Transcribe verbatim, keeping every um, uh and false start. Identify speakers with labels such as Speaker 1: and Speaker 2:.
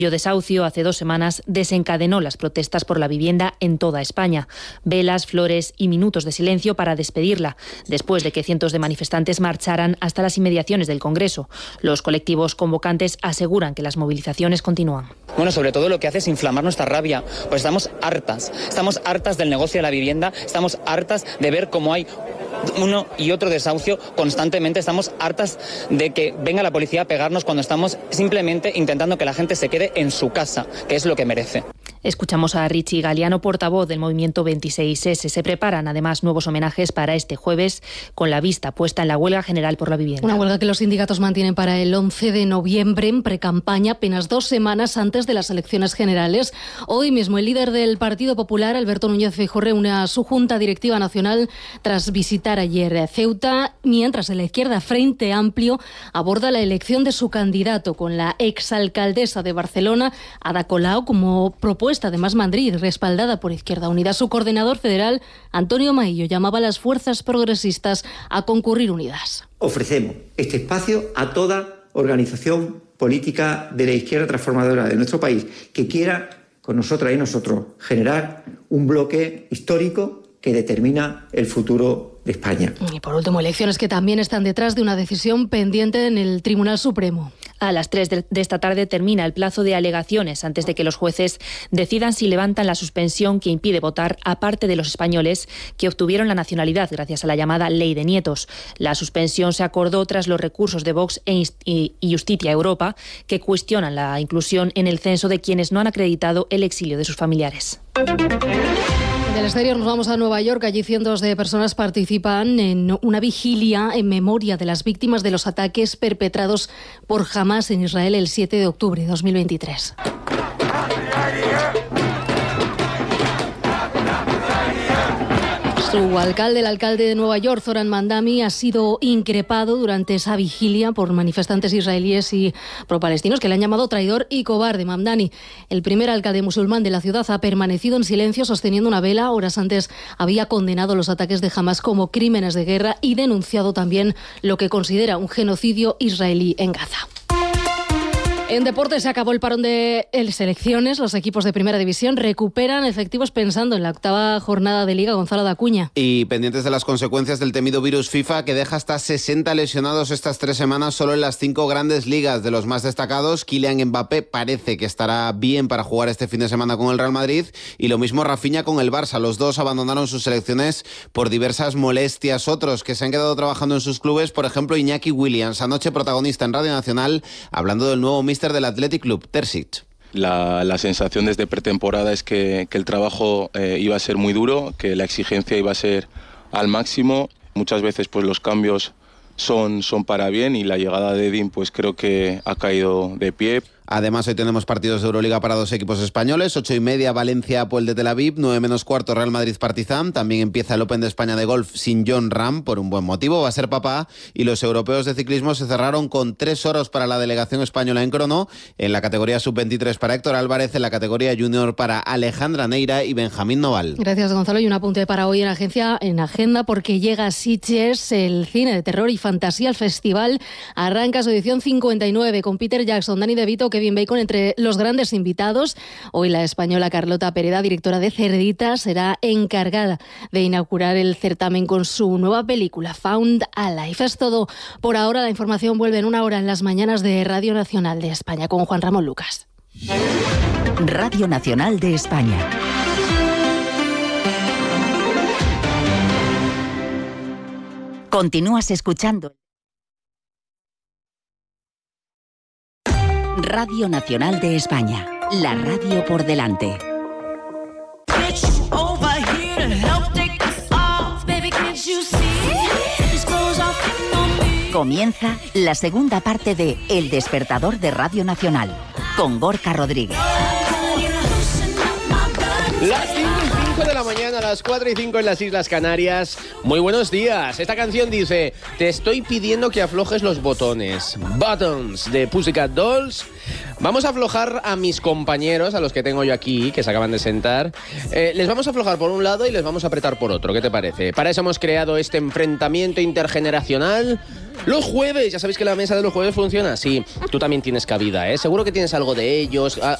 Speaker 1: desahucio hace dos semanas desencadenó las protestas por la vivienda en toda España. Velas, flores y minutos de silencio para despedirla, después de que cientos de manifestantes marcharan hasta las inmediaciones del Congreso. Los colectivos convocantes aseguran que las movilizaciones continúan.
Speaker 2: Bueno, sobre todo lo que hace es inflamar nuestra rabia, pues estamos hartas, estamos hartas del negocio de la vivienda, estamos hartas de ver cómo hay uno y otro desahucio constantemente, estamos hartas de que venga la policía a pegarnos cuando estamos simplemente intentando que la gente se quede en su casa, que es lo que merece.
Speaker 1: Escuchamos a Richie Galiano, portavoz del Movimiento veintiséis ese. Se preparan además nuevos homenajes para este jueves, con la vista puesta en la huelga general por la vivienda.
Speaker 3: Una huelga que los sindicatos mantienen para el once de noviembre, en precampaña, apenas dos semanas antes de las elecciones generales. Hoy mismo el líder del Partido Popular, Alberto Núñez Feijóo, reúne a su Junta Directiva Nacional tras visitar ayer Ceuta, mientras en la izquierda Frente Amplio aborda la elección de su candidato, con la exalcaldesa de Barcelona, Ada Colau, como propuesta de Más Madrid, respaldada por Izquierda Unida. Su coordinador federal, Antonio Maillo, llamaba a las fuerzas progresistas a concurrir unidas.
Speaker 4: Ofrecemos este espacio a toda organización política de la izquierda transformadora de nuestro país que quiera, con nosotras y nosotros, generar un bloque histórico que determina el futuro de España.
Speaker 3: Y por último, elecciones que también están detrás de una decisión pendiente en el Tribunal Supremo.
Speaker 1: A las tres de esta tarde termina el plazo de alegaciones antes de que los jueces decidan si levantan la suspensión que impide votar a parte de los españoles que obtuvieron la nacionalidad gracias a la llamada Ley de Nietos. La suspensión se acordó tras los recursos de Vox y Justicia Europa, que cuestionan la inclusión en el censo de quienes no han acreditado el exilio de sus familiares.
Speaker 3: Del exterior nos vamos a Nueva York. Allí cientos de personas participan en una vigilia en memoria de las víctimas de los ataques perpetrados por Hamás en Israel el siete de octubre de dos mil veintitrés. Su alcalde, el alcalde de Nueva York, Zoran Mandami, ha sido increpado durante esa vigilia por manifestantes israelíes y pro-palestinos que le han llamado traidor y cobarde. Mamdani, el primer alcalde musulmán de la ciudad, ha permanecido en silencio sosteniendo una vela. Horas antes había condenado los ataques de Hamás como crímenes de guerra y denunciado también lo que considera un genocidio israelí en Gaza. En deportes se acabó el parón de selecciones. Los equipos de Primera División recuperan efectivos pensando en la octava jornada de Liga. Gonzalo Dacuña.
Speaker 5: Y pendientes de las consecuencias del temido virus FIFA, que deja hasta sesenta lesionados estas tres semanas solo en las cinco grandes ligas. De los más destacados, Kylian Mbappé parece que estará bien para jugar este fin de semana con el Real Madrid, y lo mismo Rafinha con el Barça. Los dos abandonaron sus selecciones por diversas molestias. Otros que se han quedado trabajando en sus clubes, por ejemplo Iñaki Williams, anoche protagonista en Radio Nacional, hablando del nuevo míster del Athletic Club, Terzic.
Speaker 6: La, la sensación desde pretemporada es que, que el trabajo eh, iba a ser muy duro, que la exigencia iba a ser al máximo. Muchas veces pues los cambios son, son para bien, y la llegada de Edin pues creo que ha caído de pie.
Speaker 5: Además, hoy tenemos partidos de Euroliga para dos equipos españoles. Ocho y media, Valencia, Apoel de Tel Aviv. Nueve menos cuarto, Real Madrid, Partizan. También empieza el Open de España de golf sin Jon Rahm, por un buen motivo. Va a ser papá. Y los europeos de ciclismo se cerraron con tres oros para la delegación española en crono. En la categoría sub veintitrés para Héctor Álvarez. En la categoría junior para Alejandra Neira y Benjamín Noval.
Speaker 3: Gracias, Gonzalo. Y un apunte para hoy en agencia, en agenda, porque llega a Sitges el cine de terror y fantasía. El festival arranca su edición cincuenta y nueve con Peter Jackson, Danny DeVito, Kevin Bacon entre los grandes invitados. Hoy la española Carlota Pereda, directora de Cerdita, será encargada de inaugurar el certamen con su nueva película Found Alive. Es todo por ahora. La información vuelve en una hora en las mañanas de Radio Nacional de España con Juan Ramón Lucas.
Speaker 7: Radio Nacional de España. Continúas escuchando Radio Nacional de España, la radio por delante. Comienza la segunda parte de El Despertador de Radio Nacional, con Gorka Rodríguez.
Speaker 5: Las cinco y cinco de la
Speaker 8: la mañana, a las cuatro y cinco en las Islas Canarias. Muy buenos días. Esta canción dice: te estoy pidiendo que aflojes los botones. Buttons, de Pussycat Dolls. Vamos a aflojar a mis compañeros, a los que tengo yo aquí, que se acaban de sentar. Eh, les vamos a aflojar por un lado y les vamos a apretar por otro. ¿Qué te parece? Para eso hemos creado este enfrentamiento intergeneracional. Los jueves, ya sabéis que la mesa de los jueves funciona así. Tú también tienes cabida, ¿eh? Seguro que tienes algo de ellos,